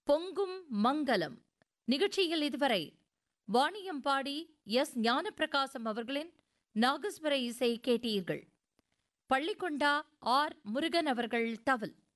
பொங்கும் மங்கலம் நிகழ்ச்சியில் இதுவரை வாணியம்பாடி எஸ் ஞானப்பிரகாசம் அவர்களின் நாகஸ்வர இசை கேட்டீர்கள். பள்ளிக்கொண்டா ஆர் முருகன் அவர்கள் தவில்.